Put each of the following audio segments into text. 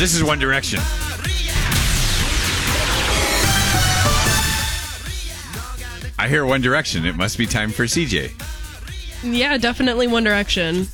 this is One Direction. I hear One Direction. It must be time for CJ. Yeah, definitely One Direction.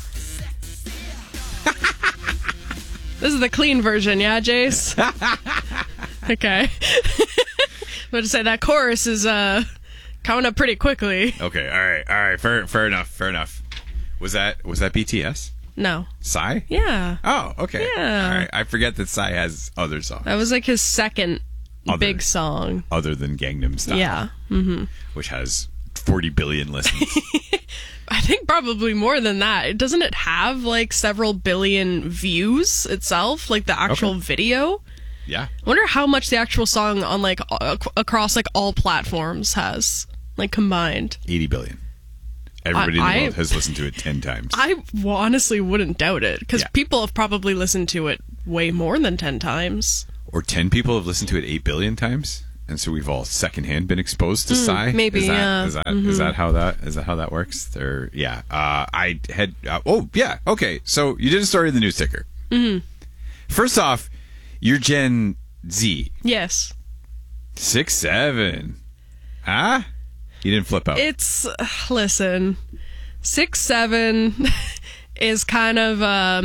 This is the clean version, yeah, Jace? Okay. But to say that chorus is coming up pretty quickly. Okay, all right. Fair enough. Was that BTS? No. Psy? Yeah. Oh, okay. Yeah. All right. I forget that Psy has other songs. That was like his second big song. Other than Gangnam Style. Yeah. Mm-hmm. Which has 40 billion listens. I think probably more than that. Doesn't it have like several billion views itself? Like the actual video? Yeah. I wonder how much the actual song on like across like all platforms has like combined. 80 billion. Everybody in the world has listened to it 10 times. I honestly wouldn't doubt it because people have probably listened to it way more than 10 times. Or 10 people have listened to it 8 billion times, and so we've all secondhand been exposed to Psy. Maybe, is that, yeah. Is that how that works? I had. Okay. So you did a story in the news ticker. Mm-hmm. First off, you're Gen Z. Yes. 6, 7. Huh? You didn't flip out. It's listen, 6, 7 is kind of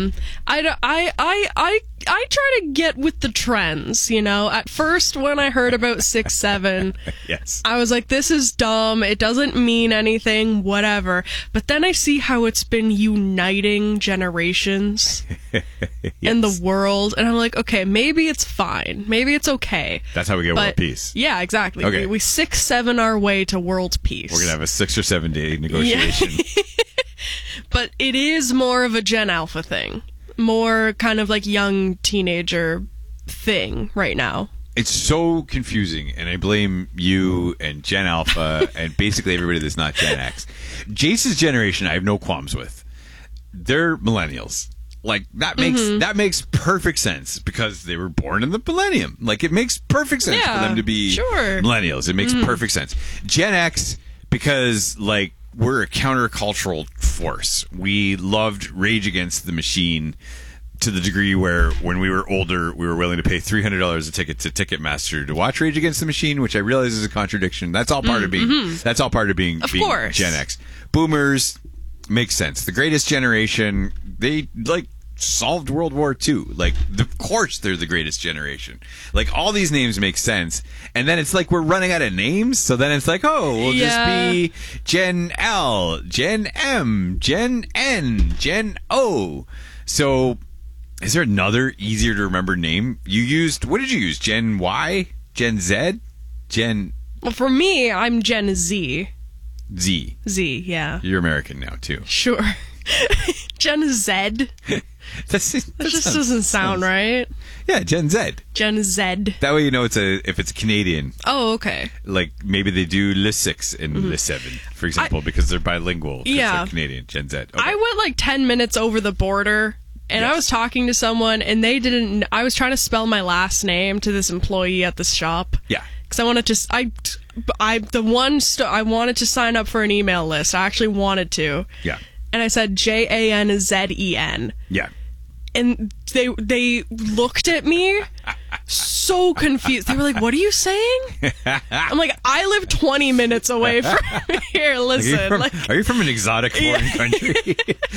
I try to get with the trends, you know. At first, when I heard about 6, 7, yes, I was like, this is dumb. It doesn't mean anything, whatever. But then I see how it's been uniting generations in the world. And I'm like, okay, maybe it's fine. Maybe it's okay. That's how we get world peace. Yeah, exactly. Okay. We 6, 7 our way to world peace. We're going to have a 6 or 7 day negotiation. Yeah. But it is more of a Gen Alpha thing. More kind of like young teenager thing right now. It's so confusing, and I blame you and Gen Alpha and basically everybody that's not Gen X. Jace's generation, I have no qualms with. They're millennials. Like, that makes perfect sense because they were born in the millennium. Like, it makes perfect sense for them to be millennials. It makes perfect sense. Gen X, because, like, we're a countercultural force. We loved Rage Against the Machine to the degree where when we were older, we were willing to pay $300 a ticket to Ticketmaster to watch Rage Against the Machine, which I realize is a contradiction. That's all part of being course. Gen X. Boomers makes sense. The greatest generation, they like solved World War II. Like, of course they're the greatest generation. Like, all these names make sense. And then it's like we're running out of names. So then it's like, oh, we'll just be Gen L, Gen M, Gen N, Gen O. So is there another easier to remember name? What did you use? Gen Y? Gen Z? Well, for me, I'm Gen Z. Z, yeah. You're American now, too. Sure. Gen Z. That just doesn't sound right. Yeah, Gen Z. Gen Z. That way you know if it's Canadian. Oh, okay. Like, maybe they do Le 6 and Le 7, for example, because they're bilingual. Yeah. They're Canadian. Gen Z. Okay. I went like 10 minutes over the border, and I was talking to someone, and they didn't... I was trying to spell my last name to this employee at this shop. Yeah. Because I wanted to... I wanted to sign up for an email list. I actually wanted to. Yeah. And I said JANZEN. Yeah. And they looked at me so confused. They were like, "What are you saying?" I'm like, "I live 20 minutes away from here. Listen, are you from an exotic foreign country?"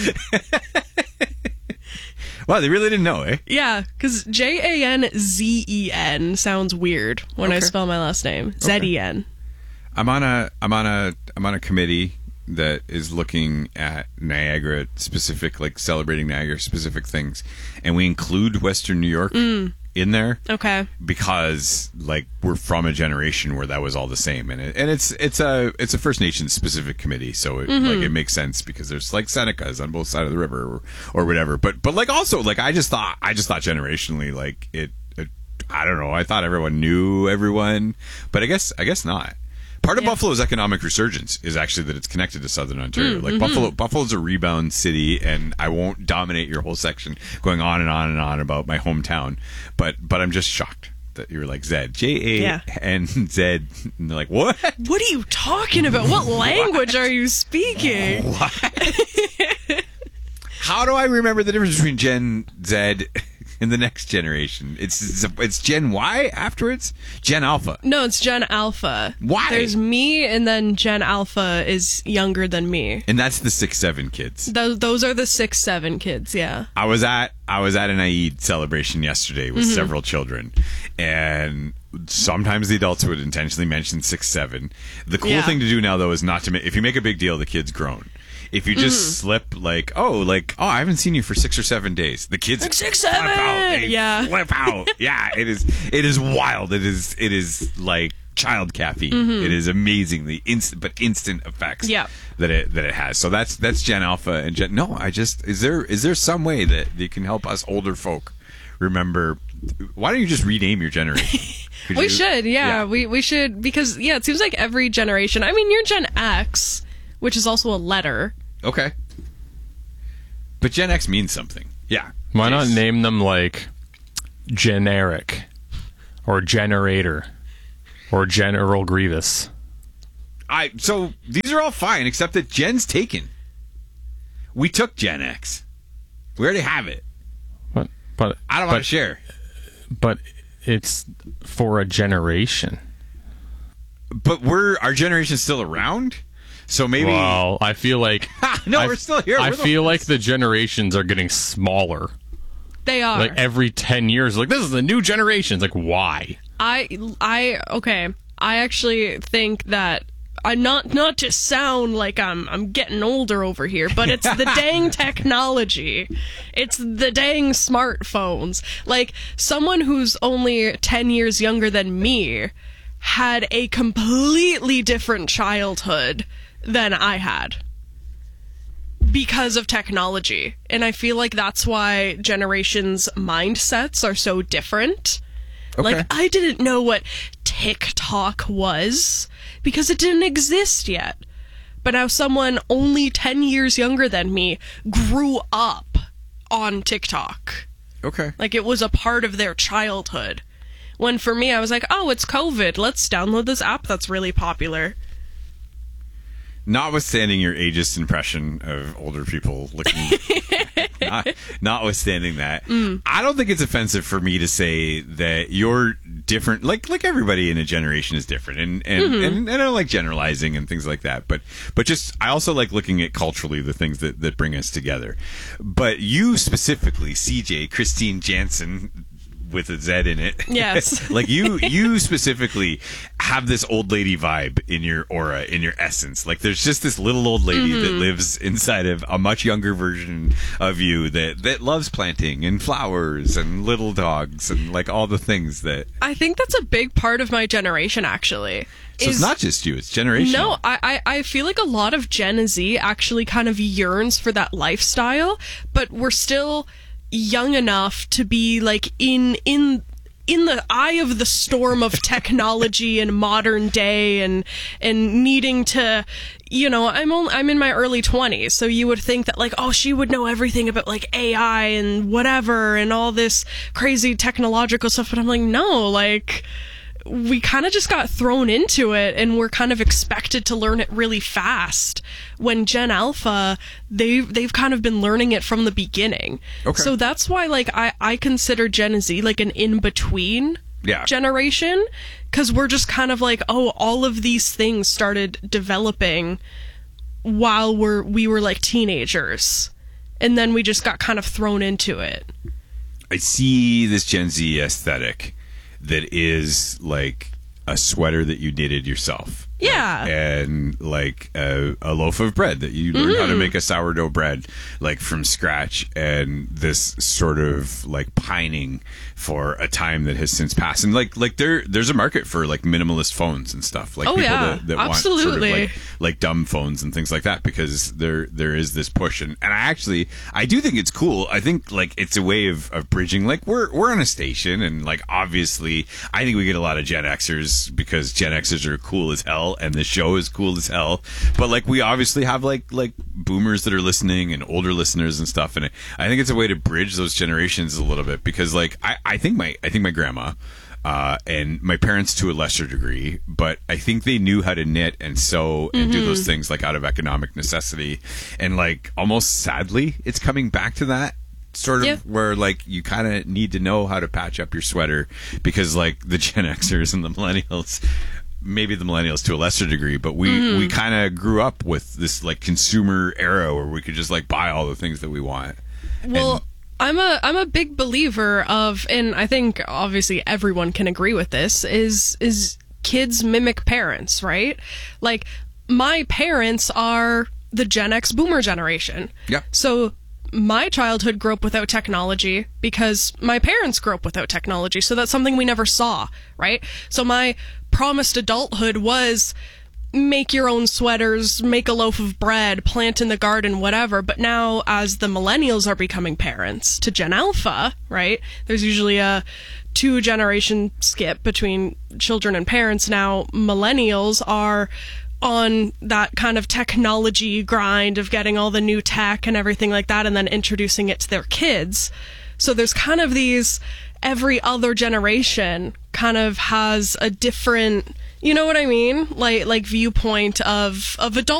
Wow, they really didn't know, eh? Yeah, because JANZEN sounds weird when I spell my last name. ZEN. I'm on a committee that is looking at Niagara specific, like celebrating Niagara specific things, and we include Western New York in there. Okay. Because like we're from a generation where that was all the same, and it's a First Nations specific committee, so it makes sense because there's like Senecas on both sides of the river or whatever. But like also like I just thought generationally like it I don't know. I thought everyone knew everyone, but I guess not. Part of Buffalo's economic resurgence is actually that it's connected to Southern Ontario. Like Buffalo's a rebound city, and I won't dominate your whole section going on and on and on about my hometown. But I'm just shocked that you were like Zed, JANZ, and they're like, what? What are you talking about? What language are you speaking? What? How do I remember the difference between Gen Z in the next generation? It's Gen Y afterwards? Gen Alpha. No, it's Gen Alpha. Why? There's me, and then Gen Alpha is younger than me. And that's the 6-7 kids. Those are the 6-7 kids, yeah. I was at an Eid celebration yesterday with several children, and sometimes the adults would intentionally mention 6-7. The cool thing to do now, though, is not to make. If you make a big deal, the kid's grown. If you just slip oh, I haven't seen you for 6 or 7 days, the kids like 6-7, flip out. yeah, flip out. Yeah, it is wild. It is like child caffeine. It is amazing the instant effects that it has. So that's Gen Alpha and Gen. No, is there some way that you can help us older folk remember? Why don't you just rename your generation? We should, we should, because it seems like every generation. I mean, you're Gen X, which is also a letter. Okay, but Gen X means something. Yeah. Why not name them like generic or generator or General Grievous? So these are all fine, except that Gen's taken. We took Gen X. We already have it. But I don't want to share. But it's for a generation. But our generation's still around, so maybe. Well, I feel like we're still here. I feel like the generations are getting smaller. They are. Like every 10 years, like this is the new generation. It's like, why? Okay. I actually think that not to sound like I'm getting older over here, but it's the dang technology. It's the dang smartphones. Like, someone who's only 10 years younger than me had a completely different childhood than I had because of technology. And I feel like that's why generations' mindsets are so different. Okay. Like, I didn't know what TikTok was because it didn't exist yet. But now someone only 10 years younger than me grew up on TikTok. Okay. Like, it was a part of their childhood. When for me, I was like, oh, it's COVID. Let's download this app that's really popular. Notwithstanding your ageist impression of older people looking, notwithstanding that, I don't think it's offensive for me to say that you're different. Like everybody in a generation is different, and I don't like generalizing and things like that. But just I also like looking at culturally the things that bring us together. But you specifically, CJ Christine Jansen, with a Z in it. Yes. Like you specifically have this old lady vibe in your aura, in your essence. Like there's just this little old lady that lives inside of a much younger version of you that loves planting and flowers and little dogs and like all the things that. I think that's a big part of my generation, actually. So it's not just you, it's generational. No, I feel like a lot of Gen Z actually kind of yearns for that lifestyle, but we're still young enough to be like in the eye of the storm of technology and modern day and needing to, I'm in my early 20s, so you would think that like, oh, she would know everything about like AI and whatever and all this crazy technological stuff, but I'm like, no, like we kind of just got thrown into it and we're kind of expected to learn it really fast, when Gen Alpha, they've kind of been learning it from the beginning. Okay. So that's why like I consider Gen Z like an in-between generation, because we're just kind of like, oh, all of these things started developing while we were like teenagers, and then we just got kind of thrown into it. I see this Gen Z aesthetic that is like a sweater that you knitted yourself. Yeah. And like a loaf of bread that you learned how to make a sourdough bread like from scratch, and this sort of like pining for a time that has since passed. And like there's a market for like minimalist phones and stuff, like people that want sort of like dumb phones and things like that, because there is this push, and I do think it's cool. I think like it's a way of bridging, like we're on a station, and like obviously I think we get a lot of Gen Xers because Gen Xers are cool as hell and the show is cool as hell, but like we obviously have like boomers that are listening and older listeners and stuff, and I think it's a way to bridge those generations a little bit, because like I think my grandma and my parents to a lesser degree, but I think they knew how to knit and sew and do those things like out of economic necessity, and like almost sadly it's coming back to that sort of Yeah. where like you kind of need to know how to patch up your sweater because like the Gen Xers and the millennials, maybe the millennials to a lesser degree, but we kind of grew up with this like consumer era where we could just like buy all the things that we want. Well, I'm a big believer of, and I think obviously everyone can agree with this, is kids mimic parents, right? Like, my parents are the Gen X boomer generation. Yep. So my childhood grew up without technology because my parents grew up without technology. So that's something we never saw, right? So my promised adulthood was make your own sweaters, make a loaf of bread, plant in the garden, whatever. But now, as the millennials are becoming parents to Gen Alpha, right? There's usually a 2-generation skip between children and parents. Now, millennials are on that kind of technology grind of getting all the new tech and everything like that, and then introducing it to their kids. So there's kind of these, every other generation kind of has a different, you know what I mean? Like viewpoint of adult